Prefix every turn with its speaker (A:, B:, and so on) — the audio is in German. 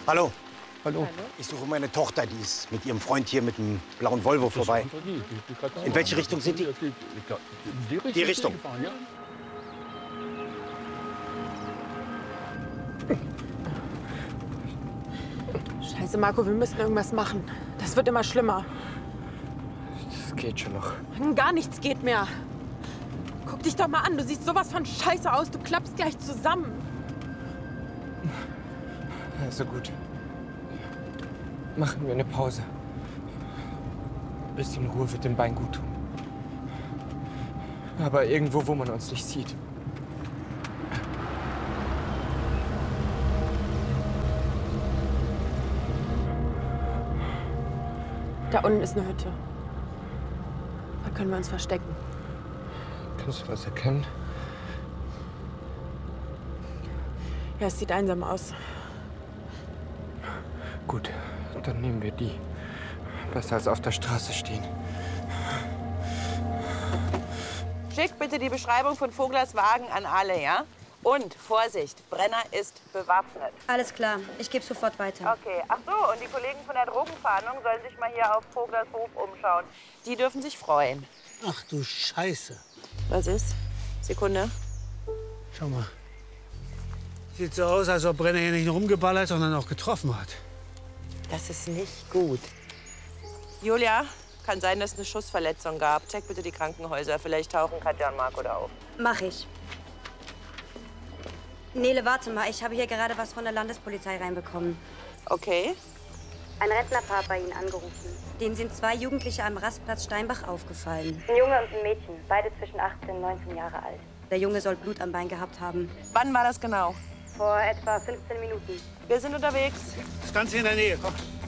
A: Hallo.
B: Hallo.
A: Ich suche meine Tochter, die ist mit ihrem Freund hier mit einem blauen Volvo vorbei. In welche Richtung sind die? Die Richtung.
C: Scheiße, Marco, wir müssen irgendwas machen. Das wird immer schlimmer.
B: Das geht schon noch.
C: Gar nichts geht mehr. Guck dich doch mal an, du siehst sowas von scheiße aus. Du klappst gleich zusammen.
B: Also gut. Machen wir eine Pause. Ein bisschen Ruhe wird dem Bein gut tun. Aber irgendwo, wo man uns nicht sieht.
C: Da unten ist eine Hütte. Da können wir uns verstecken.
B: Kannst du was erkennen?
C: Ja, es sieht einsam aus.
B: Gut, dann nehmen wir die. Besser als auf der Straße stehen.
D: Schick bitte die Beschreibung von Voglers Wagen an alle, ja? Und Vorsicht, Brenner ist bewaffnet.
E: Alles klar, ich gebe sofort weiter.
D: Okay, ach so, und die Kollegen von der Drogenfahndung sollen sich mal hier auf Voglers Hof umschauen. Die dürfen sich freuen.
F: Ach du Scheiße.
D: Was ist? Sekunde.
F: Schau mal. Sieht so aus, als ob Brenner hier nicht nur rumgeballert, sondern auch getroffen hat.
D: Das ist nicht gut. Julia, kann sein, dass es eine Schussverletzung gab. Check bitte die Krankenhäuser. Vielleicht tauchen Katja und Marco da auf.
E: Mach ich. Nele, warte mal. Ich habe hier gerade was von der Landespolizei reinbekommen.
D: Okay.
E: Ein Rentnerpaar hat bei Ihnen angerufen. Denen sind 2 Jugendliche am Rastplatz Steinbach aufgefallen. Ein Junge und ein Mädchen, beide zwischen 18 und 19 Jahre alt. Der Junge soll Blut am Bein gehabt haben.
D: Wann war das genau?
E: Vor etwa 15 Minuten.
D: Wir sind unterwegs.
F: Das Ganze in der Nähe, komm.